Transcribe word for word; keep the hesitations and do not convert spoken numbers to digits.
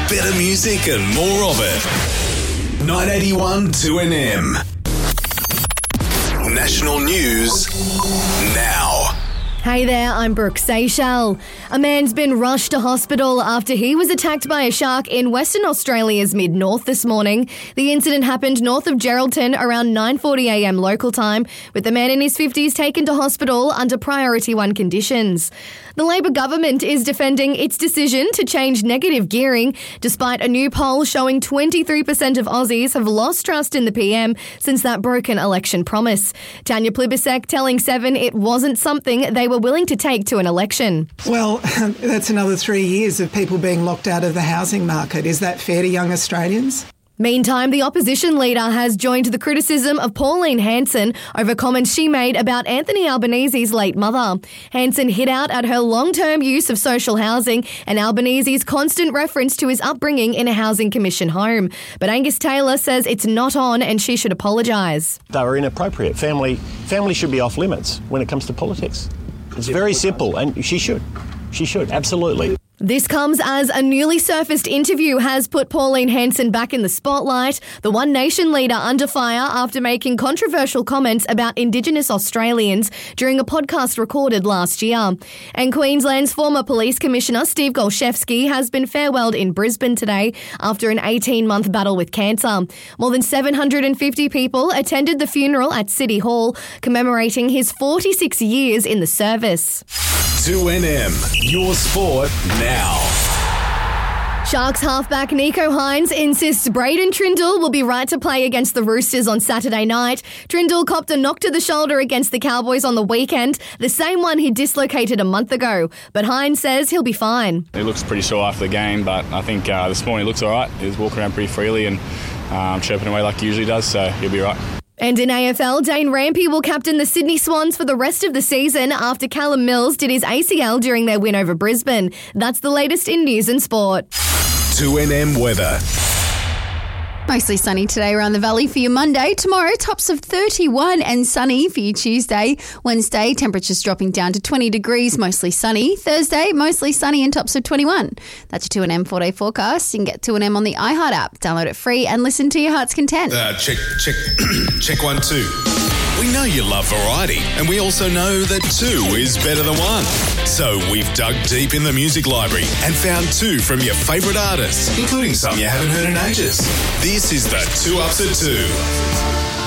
Better music and more of it. nine eighty-one two N M. National news now. Hey there, I'm Brooke Seychelles. A man's been rushed to hospital after he was attacked by a shark in Western Australia's mid-north this morning. The incident happened north of Geraldton around nine forty a m local time, with the man in his fifties taken to hospital under Priority one conditions. The Labor government is defending its decision to change negative gearing, despite a new poll showing twenty-three percent of Aussies have lost trust in the P M since that broken election promise. Tanya Plibersek telling Seven it wasn't something they were willing to take to an election. Well, that's another three years of people being locked out of the housing market. Is that fair to young Australians? Meantime, the opposition leader has joined the criticism of Pauline Hanson over comments she made about Anthony Albanese's late mother. Hanson hit out at her long-term use of social housing and Albanese's constant reference to his upbringing in a housing commission home. But Angus Taylor says it's not on and she should apologise. They were inappropriate. Family, family should be off limits when it comes to politics. It's very simple, and she should. She should, absolutely. This comes as a newly surfaced interview has put Pauline Hanson back in the spotlight, the One Nation leader under fire after making controversial comments about Indigenous Australians during a podcast recorded last year. And Queensland's former Police Commissioner Steve Golszewski has been farewelled in Brisbane today after an eighteen-month battle with cancer. More than seven hundred fifty people attended the funeral at City Hall, commemorating his forty-six years in the service. two N M, your sport now. Sharks halfback Nico Hines insists Braden Trindle will be right to play against the Roosters on Saturday night. Trindle copped a knock to the shoulder against the Cowboys on the weekend, the same one he dislocated a month ago. But Hines says he'll be fine. He looks pretty sore after the game, but I think uh, this morning he looks all right. He was walking around pretty freely and um, chirping away like he usually does, so he'll be all right. And in A F L, Dane Rampy will captain the Sydney Swans for the rest of the season after Callum Mills did his A C L during their win over Brisbane. That's the latest in news and sport. two N M weather. Mostly sunny today around the valley for your Monday. Tomorrow, tops of thirty-one and sunny for your Tuesday. Wednesday, temperatures dropping down to twenty degrees, mostly sunny. Thursday, mostly sunny and tops of twenty-one. That's your two N M four-day forecast. You can get two N M on the iHeart app. Download it free and listen to your heart's content. Uh, check, check, check one, two. We know you love variety, and we also know that two is better than one. So we've dug deep in the music library and found two from your favourite artists, including some you haven't heard in ages. This is the Two Ups at Two.